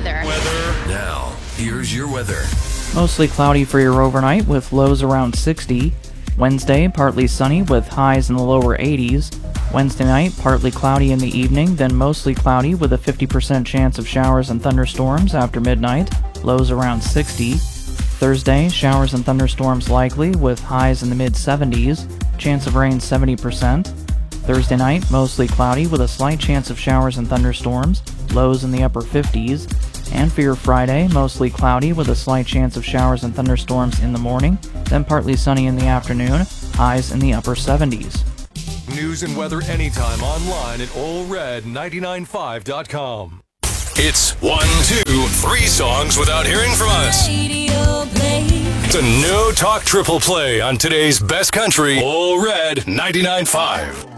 weather. Now, here's your weather. Mostly cloudy for your overnight with lows around 60. Wednesday, partly sunny with highs in the lower 80s. Wednesday night, partly cloudy in the evening, then mostly cloudy with a 50% chance of showers and thunderstorms after midnight, lows around 60. Thursday, showers and thunderstorms likely with highs in the mid-70s, chance of rain 70%. Thursday night, mostly cloudy with a slight chance of showers and thunderstorms, lows in the upper 50s. And for your Friday, mostly cloudy with a slight chance of showers and thunderstorms in the morning, then partly sunny in the afternoon, highs in the upper 70s. News and weather anytime online at allred995.com. It's 1, 2, 3 songs without hearing from us. It's a no-talk triple play on today's best country, All Red 99.5.